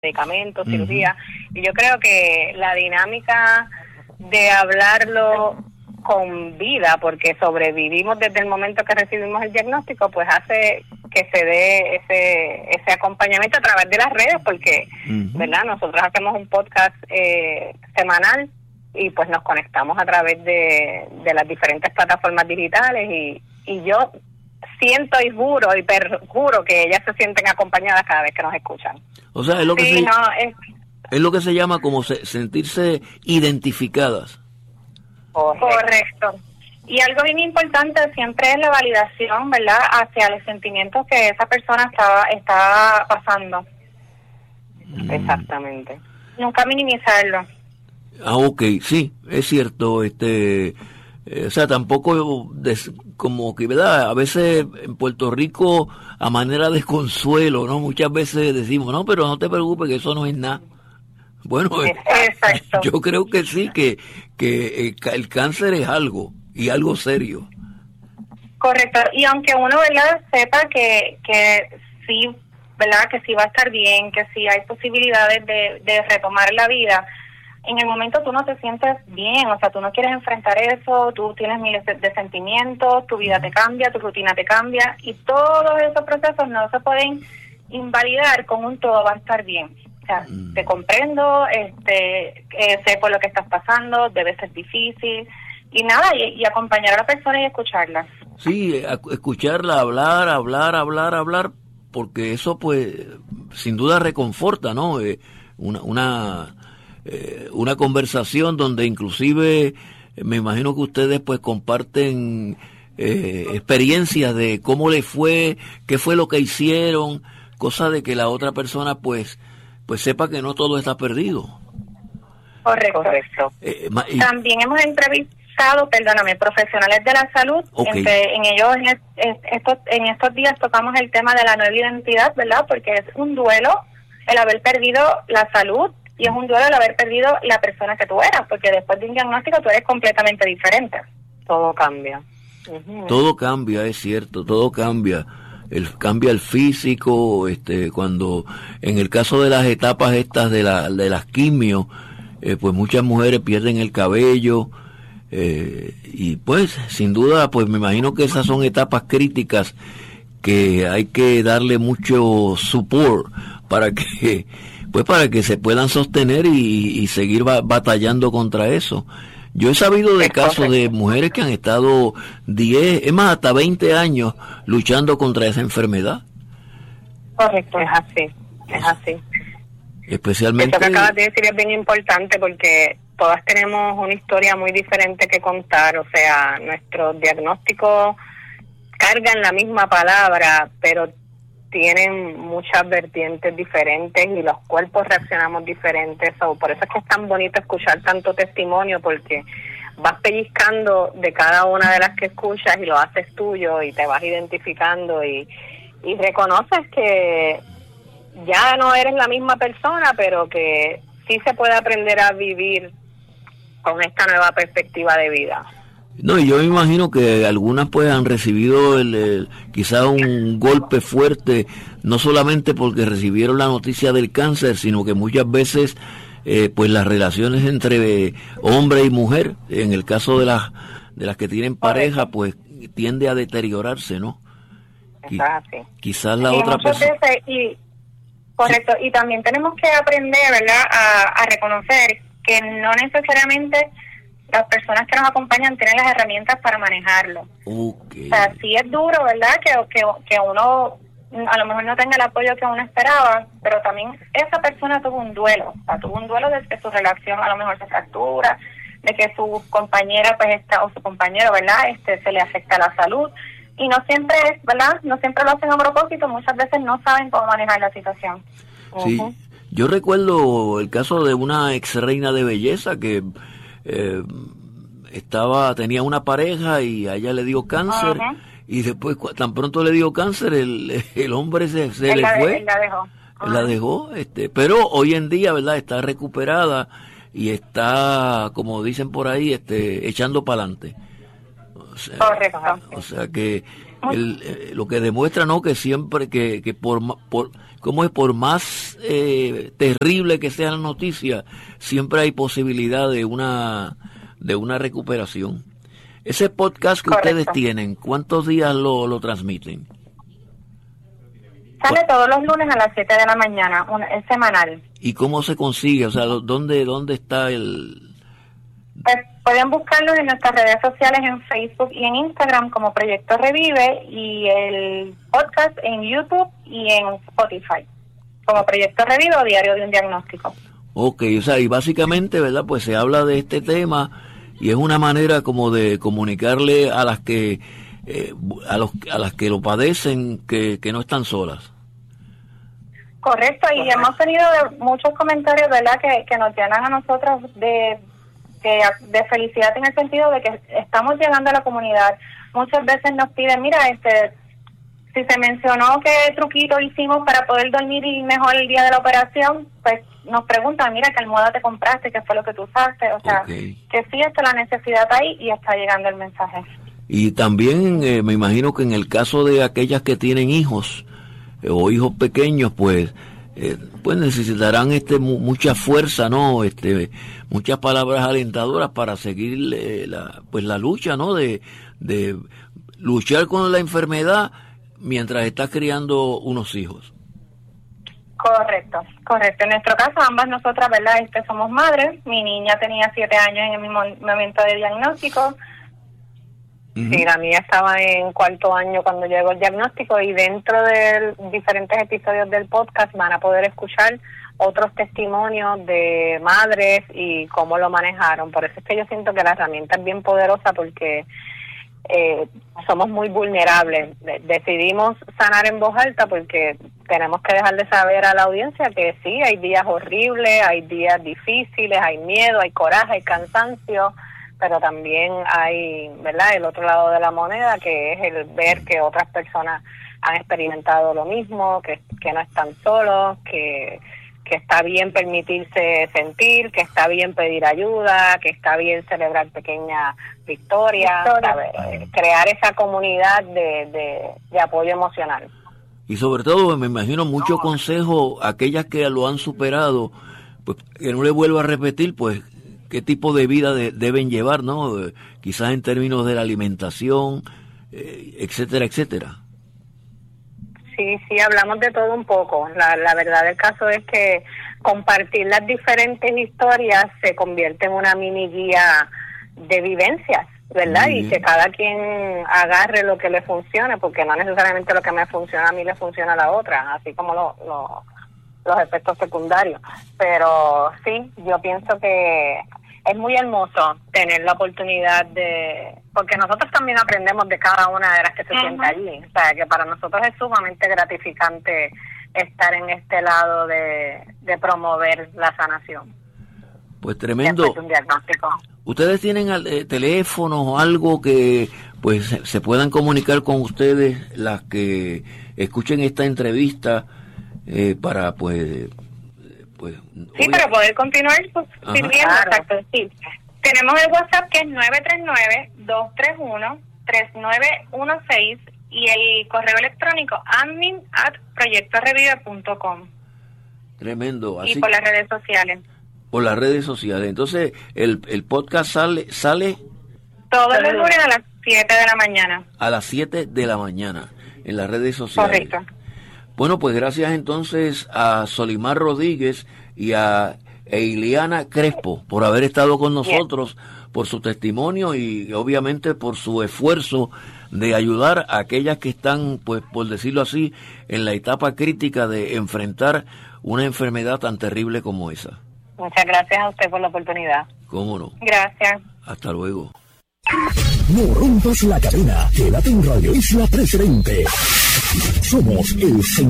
medicamentos, cirugía, y yo creo que la dinámica de hablarlo con vida, porque sobrevivimos desde el momento que recibimos el diagnóstico, pues hace que se dé ese acompañamiento a través de las redes, porque, ¿verdad? Nosotros hacemos un podcast semanal y pues nos conectamos a través de las diferentes plataformas digitales y yo siento y juro y perjuro que ellas se sienten acompañadas cada vez que nos escuchan. O sea, es lo que es lo que se llama como sentirse identificadas. Correcto. Y algo bien importante siempre es la validación, ¿verdad?, hacia los sentimientos que esa persona está pasando. Exactamente. Nunca minimizarlo. Ok, sí, es cierto, o sea, tampoco como que, ¿verdad? A veces en Puerto Rico, a manera de consuelo, ¿no? Muchas veces decimos, no, pero no te preocupes, que eso no es nada. Bueno, exacto. Yo creo que sí, que el cáncer es algo, y algo serio. Correcto, y aunque uno, ¿verdad?, sepa que sí, ¿verdad?, que sí va a estar bien, que sí hay posibilidades de retomar la vida, en el momento tú no te sientes bien, o sea, tú no quieres enfrentar eso, tú tienes miles de sentimientos, tu vida te cambia, tu rutina te cambia, y todos esos procesos no se pueden invalidar con un todo va a estar bien. O sea, te comprendo, sé por lo que estás pasando, debe ser difícil, y nada, y acompañar a la persona y escucharla. Sí, escucharla, hablar, porque eso pues sin duda reconforta, ¿no? Una conversación donde inclusive me imagino que ustedes pues comparten experiencias de cómo les fue, qué fue lo que hicieron, cosa de que la otra persona pues sepa que no todo está perdido. Correcto. También hemos entrevistado, profesionales de la salud. Okay. En ellos en estos días tocamos el tema de la nueva identidad, ¿verdad? Porque es un duelo el haber perdido la salud y es un duelo el haber perdido la persona que tú eras, porque después de un diagnóstico tú eres completamente diferente. Todo cambia. Todo cambia, es cierto, todo cambia. Cambia el físico, cuando en el caso de las etapas estas de las quimios, pues muchas mujeres pierden el cabello, y pues sin duda pues me imagino que esas son etapas críticas que hay que darle mucho support para que se puedan sostener y seguir batallando contra eso. Yo he sabido de casos de mujeres que han estado 10, es más, hasta 20 años luchando contra esa enfermedad. Correcto. Es así. Especialmente... Eso que acabas de decir es bien importante porque todas tenemos una historia muy diferente que contar, o sea, nuestros diagnósticos cargan la misma palabra, pero tienen muchas vertientes diferentes y los cuerpos reaccionamos diferentes. Por eso es que es tan bonito escuchar tanto testimonio, porque vas pellizcando de cada una de las que escuchas y lo haces tuyo y te vas identificando y reconoces que ya no eres la misma persona, pero que sí se puede aprender a vivir con esta nueva perspectiva de vida. No, y yo me imagino que algunas pues han recibido quizá un golpe fuerte, no solamente porque recibieron la noticia del cáncer, sino que muchas veces pues las relaciones entre hombre y mujer, en el caso de las que tienen pareja, pues tiende a deteriorarse, ¿no? Quizás la otra persona... Correcto, y también tenemos que aprender, ¿verdad?, a reconocer que no necesariamente las personas que nos acompañan tienen las herramientas para manejarlo. Okay. O sea, sí es duro, ¿verdad?, que uno a lo mejor no tenga el apoyo que uno esperaba, pero también esa persona tuvo un duelo. O sea, tuvo un duelo de que su relación a lo mejor se fractura, de que su compañera pues o su compañero, ¿verdad?, se le afecta la salud. Y no siempre es, ¿verdad?, no siempre lo hacen a propósito, muchas veces no saben cómo manejar la situación. Sí, yo recuerdo el caso de una ex reina de belleza que tenía una pareja y a ella le dio cáncer, y después tan pronto le dio cáncer el hombre se le fue. Él la dejó. La dejó, pero hoy en día, ¿verdad?, está recuperada y está, como dicen por ahí, echando para adelante. Correcto. O sea que lo que demuestra, ¿no?, que siempre que cómo es, por más terrible que sea la noticia, siempre hay posibilidad de una recuperación. Ese podcast que ustedes tienen, ¿cuántos días lo transmiten? Sale todos los lunes a las 7 de la mañana, es semanal. ¿Y cómo se consigue? O sea, ¿dónde está el...? Pues pueden buscarlo en nuestras redes sociales, en Facebook y en Instagram como Proyecto Revive, y el podcast en YouTube y en Spotify como Proyecto Revive o Diario de un Diagnóstico. Ok, o sea, y básicamente, ¿verdad? Pues se habla de este tema y es una manera como de comunicarle a las que a las que lo padecen que no están solas. Correcto, y hemos tenido muchos comentarios, ¿verdad?, que nos llenan a nosotros de felicidad, en el sentido de que estamos llegando a la comunidad. Muchas veces nos piden, mira, si se mencionó qué truquito hicimos para poder dormir mejor el día de la operación, pues nos preguntan, mira, qué almohada te compraste, qué fue lo que tú usaste, o sea, que sí está la necesidad ahí y está llegando el mensaje. Y también me imagino que en el caso de aquellas que tienen hijos o hijos pequeños, pues necesitarán mucha fuerza, ¿no? Muchas palabras alentadoras para seguir la lucha, ¿no? De luchar con la enfermedad mientras estás criando unos hijos. Correcto. En nuestro caso, ambas nosotras, ¿verdad? Somos madres. Mi niña tenía 7 años en el mismo momento de diagnóstico. Sí, la mía estaba en 4º año cuando llegó el diagnóstico, y dentro de diferentes episodios del podcast van a poder escuchar otros testimonios de madres y cómo lo manejaron. Por eso es que yo siento que la herramienta es bien poderosa, porque somos muy vulnerables. Decidimos sanar en voz alta porque tenemos que dejar de saber a la audiencia que sí, hay días horribles, hay días difíciles, hay miedo, hay coraje, hay cansancio, pero también hay, ¿verdad?, el otro lado de la moneda, que es el ver que otras personas han experimentado lo mismo, que no están solos, que está bien permitirse sentir, que está bien pedir ayuda, que está bien celebrar pequeñas victorias, crear esa comunidad de apoyo emocional. Y sobre todo, me imagino, mucho consejo a aquellas que lo han superado, pues que no le vuelva a repetir, pues qué tipo de vida deben llevar, ¿no? Quizás en términos de la alimentación, etcétera, etcétera. Sí, hablamos de todo un poco. La verdad del caso es que compartir las diferentes historias se convierte en una mini guía de vivencias, ¿verdad? Y que cada quien agarre lo que le funcione, porque no necesariamente lo que me funciona a mí le funciona a la otra, así como los efectos secundarios. Pero sí, yo pienso que es muy hermoso tener la oportunidad porque nosotros también aprendemos de cada una de las que se sienta allí. O sea, que para nosotros es sumamente gratificante estar en este lado de promover la sanación. Pues tremendo. Después de un diagnóstico. ¿Ustedes tienen teléfonos o algo que pues se puedan comunicar con ustedes, las que escuchen esta entrevista, para sí, para poder continuar sirviendo? Claro. Exacto, sí. Tenemos el WhatsApp, que es 939-231-3916, y el correo electrónico admin@proyectorevive.com. Tremendo. Así, y por las redes sociales. Por las redes sociales. Entonces, el podcast sale todos los lunes a las 7 de la mañana. A las 7 de la mañana, en las redes sociales. Correcto. Bueno, pues gracias entonces a Solimar Rodríguez y a Eiliana Crespo por haber estado con nosotros, por su testimonio y obviamente por su esfuerzo de ayudar a aquellas que están, pues por decirlo así, en la etapa crítica de enfrentar una enfermedad tan terrible como esa. Muchas gracias a usted por la oportunidad. ¿Cómo no? Gracias. Hasta luego. No rompas la cadena. Quédate en Radio Isla Presidente. Somos el